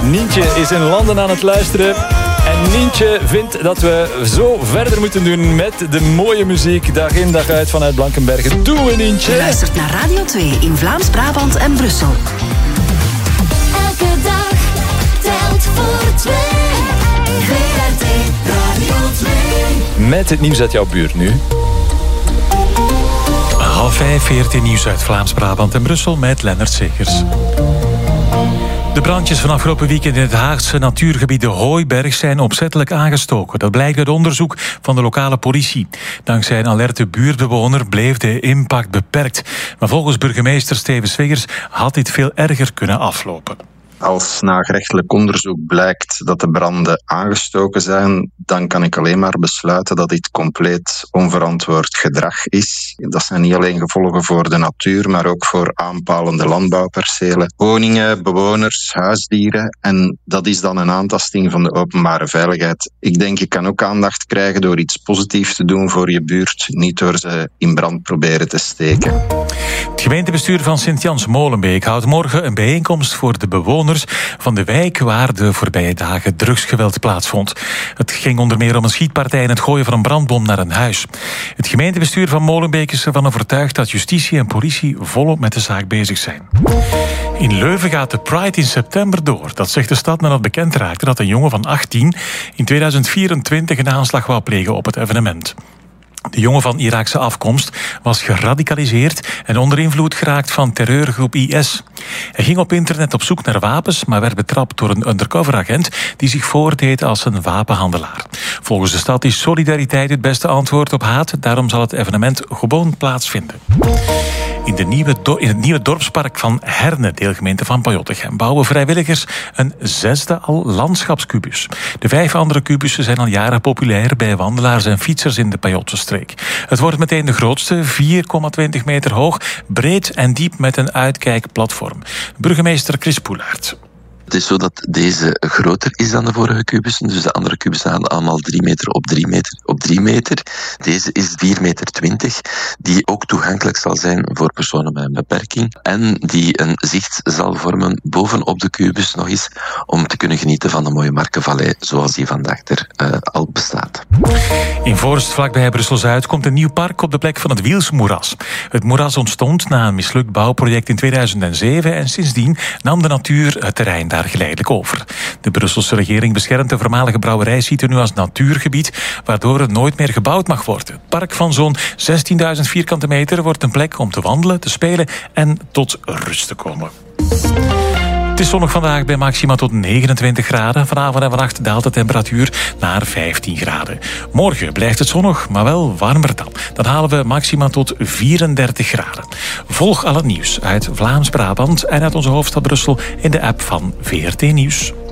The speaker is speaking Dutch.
Nientje is in Landen aan het luisteren. En Nientje vindt dat we zo verder moeten doen met de mooie muziek. Dag in, dag uit vanuit Blankenbergen. Doen we, Nientje? Je luistert naar Radio 2 in Vlaams-Brabant en Brussel. Elke dag telt voor 2. VRT Radio 2. Met het nieuws uit jouw buurt nu. 4:30 VRT Nieuws uit Vlaams-Brabant en Brussel met Lennart Segers. De brandjes van afgelopen weekend in het Haagse natuurgebied de Hooiberg zijn opzettelijk aangestoken. Dat blijkt uit onderzoek van de lokale politie. Dankzij een alerte buurtbewoner bleef de impact beperkt. Maar volgens burgemeester Steven Swiggers had dit veel erger kunnen aflopen. Als na gerechtelijk onderzoek blijkt dat de branden aangestoken zijn, dan kan ik alleen maar besluiten dat dit compleet onverantwoord gedrag is. Dat zijn niet alleen gevolgen voor de natuur, maar ook voor aanpalende landbouwpercelen, woningen, bewoners, huisdieren. En dat is dan een aantasting van de openbare veiligheid. Ik denk, je kan ook aandacht krijgen door iets positiefs te doen voor je buurt, niet door ze in brand proberen te steken. Het gemeentebestuur van Sint-Jans-Molenbeek houdt morgen een bijeenkomst voor de bewoners van de wijk waar de voorbije dagen drugsgeweld plaatsvond. Het ging onder meer om een schietpartij en het gooien van een brandbom naar een huis. Het gemeentebestuur van Molenbeek is ervan overtuigd dat justitie en politie volop met de zaak bezig zijn. In Leuven gaat de Pride in september door. Dat zegt de stad nadat bekend raakte dat een jongen van 18 in 2024 een aanslag wou plegen op het evenement. De jongen van Iraakse afkomst was geradicaliseerd en onder invloed geraakt van terreurgroep IS. Hij ging op internet op zoek naar wapens, maar werd betrapt door een undercoveragent die zich voordeed als een wapenhandelaar. Volgens de stad is solidariteit het beste antwoord op haat, daarom zal het evenement gewoon plaatsvinden. In het nieuwe dorpspark van Herne, deelgemeente van Pajottegem, bouwen vrijwilligers een 6e landschapskubus. De 5 andere kubussen zijn al jaren populair bij wandelaars en fietsers in de Pajottenstreek. Het wordt meteen de grootste, 4,20 meter hoog, breed en diep met een uitkijkplatform. Burgemeester Chris Poelaert. Het is zo dat deze groter is dan de vorige kubussen. Dus de andere kubussen hadden allemaal 3 meter op 3 meter op 3 meter. Deze is 4,20 meter, die ook toegankelijk zal zijn voor personen met een beperking. En die een zicht zal vormen bovenop de kubus nog eens, om te kunnen genieten van de mooie Markenvallei zoals die vandaag er al bestaat. In Voorst, vlakbij Brussel-Zuid, komt een nieuw park op de plek van het Wielsmoeras. Het moeras ontstond na een mislukt bouwproject in 2007 en sindsdien nam de natuur het terrein daar geleidelijk over. De Brusselse regering beschermt de voormalige brouwerijsite nu als natuurgebied, waardoor het nooit meer gebouwd mag worden. Het park van zo'n 16.000 vierkante meter wordt een plek om te wandelen, te spelen en tot rust te komen. Het is zonnig vandaag bij maxima tot 29 graden. Vanavond en vannacht daalt de temperatuur naar 15 graden. Morgen blijft het zonnig, maar wel warmer dan. Dan halen we maxima tot 34 graden. Volg al het nieuws uit Vlaams-Brabant en uit onze hoofdstad Brussel in de app van VRT Nieuws.